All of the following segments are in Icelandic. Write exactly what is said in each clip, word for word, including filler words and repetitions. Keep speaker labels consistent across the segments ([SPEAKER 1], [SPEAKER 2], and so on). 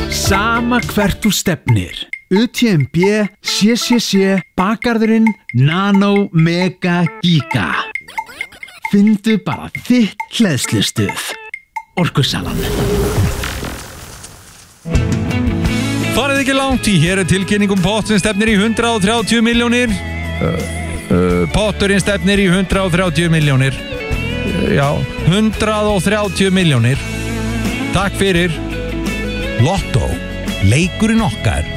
[SPEAKER 1] Sama hvert þú stefnir. U T M B, C C C, Bakarðurinn, Nano, Mega, Giga. Findu bara þitt hleðslustuð. Orkusalan.
[SPEAKER 2] Farið ekki langt í, hér er tilkynningum pott sem stefnir í hundrað og þrjátíu milljónir. Uh, uh, potturinn stefnir í hundrað og þrjátíu milljónir. Uh, já, hundrað og þrjátíu milljónir. Takk fyrir. Lotto, leikurinn okkar.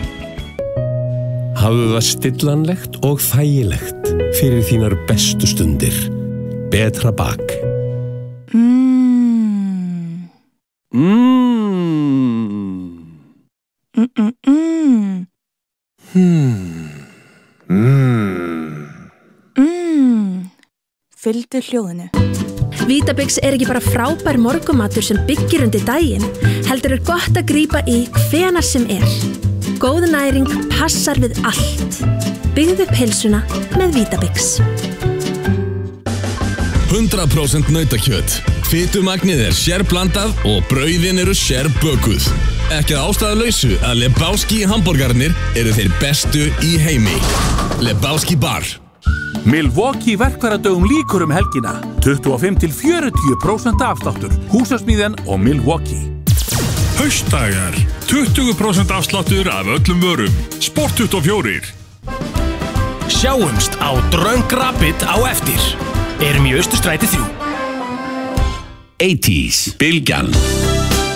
[SPEAKER 3] Hafðu það stillanlegt og þægilegt fyrir þínar bestu stundir. Betra bak.
[SPEAKER 4] Mmm.
[SPEAKER 3] Mmm.
[SPEAKER 4] Mm-mm-mm.
[SPEAKER 3] Hmm. Mmm.
[SPEAKER 4] Mmm. Fylgdu hljóðinu.
[SPEAKER 5] Vítabix er ekki bara frábær morgumatur sem byggir undir daginn, heldur er gott að grípa í hvenar sem er. Góð næring passar við allt. Byggðu upp heilsuna með Vítabix.
[SPEAKER 6] hundrað prósent nautakjöt. Fitumagnið er sérblandað og brauðin eru sérbökuð. Ekki að ástæðulausu að Lebowski hamborgarnir eru þeir bestu í heimi. Lebowski bar.
[SPEAKER 7] Milwaukee verkfæradögum líkur um helgina. tuttugu og fimm til fjörutíu prósent afsláttur. Húsasmíðan og Milwaukee.
[SPEAKER 8] Haustdagar. tuttugu prósent afsláttur af öllum vörum. Sport tuttugu og fjögur.
[SPEAKER 9] Sjáumst á Drunk Rapid á eftir. Erum í Austurstræti þrjú.
[SPEAKER 10] eighties, Bylgjan.